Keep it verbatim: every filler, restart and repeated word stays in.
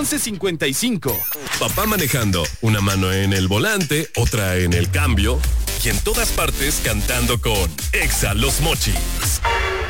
once cincuenta y cinco. Papá manejando, una mano en el volante, otra en el cambio y en todas partes cantando con Exa Los Mochis.